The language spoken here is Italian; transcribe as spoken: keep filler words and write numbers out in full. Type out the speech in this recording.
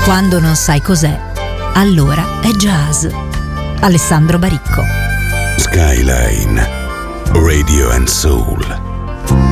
Quando non sai cos'è, allora è jazz. Alessandro Baricco. Skyline Radio and Soul.